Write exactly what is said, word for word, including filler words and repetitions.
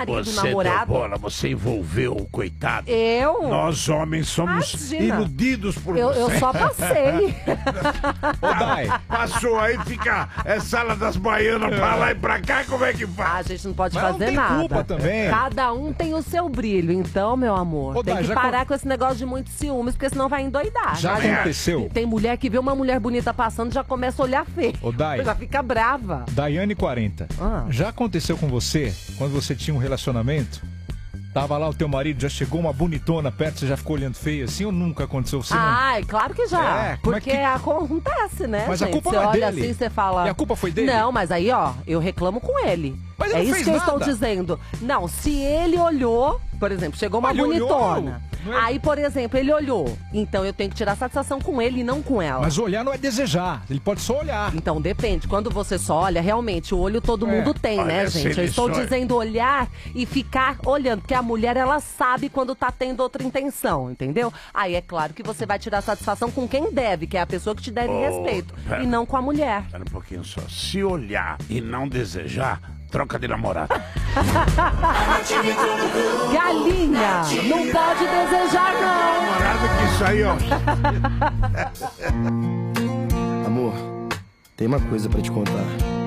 marido, você namorado. Deu bola, você envolveu o coitado. Eu? Nós homens somos Imagina. iludidos por eu, você. Eu só passei. Ô, Dai. Passou aí, fica é sala das baianas pra lá e pra cá, como é que faz? Ah, a gente não pode Mas não fazer tem nada. culpa também. Cada um tem o seu brilho. Então, meu amor, Ô, tem Dai, que já parar con- com esse negócio de muitos ciúmes, porque senão vai endoidar. Já né? aconteceu? Tem mulher que vê uma mulher bonita passando e já começa a olhar feio. Ô, Dai. Já fica brava. Daiane quarenta. Ah. Já aconteceu com você, quando você tinha um relacionamento? Tava lá o teu marido, já chegou uma bonitona perto, você já ficou olhando feio assim ou nunca aconteceu? Você não... Ai, claro que já. É, como é porque que- acontece, né, Mas gente? a culpa você não é olha dele. assim, você fala... E a culpa foi dele? Não, mas aí, ó, eu reclamo com ele. Mas ele é não isso fez que eu nada. estou dizendo. Não, se ele olhou, por exemplo, chegou uma Ele olhou, bonitona. não é? Aí, por exemplo, ele olhou. Então eu tenho que tirar satisfação com ele e não com ela. Mas olhar não é desejar, ele pode só olhar. Então depende. Quando você só olha, realmente, o olho todo É. mundo tem, Olha, né, se gente? Eu ele estou só- dizendo olhar e ficar olhando, porque a mulher, ela sabe quando tá tendo outra intenção, entendeu? Aí é claro que você vai tirar satisfação com quem deve, que é a pessoa que te deve Oh, respeito, pera. e não com a mulher. Espera um pouquinho só. Se olhar e não desejar, troca de namorado. Galinha, não pode desejar, não. Namorado que isso aí, ó. Amor, tem uma coisa pra te contar.